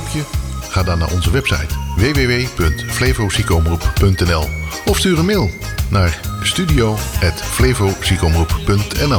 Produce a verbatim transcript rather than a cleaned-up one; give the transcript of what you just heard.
zoek je? Ga dan naar onze website w w w punt flevo ziekenomroep punt n l of stuur een mail naar studio apenstaartje flevo ziekenomroep punt n l.